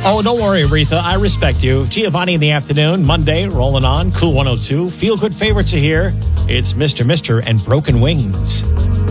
Oh, don't worry, Aretha. I respect you. Giovanni in the afternoon, Monday, rolling on. Cool 102. Feel good favorites are here. It's Mr. and Broken Wings.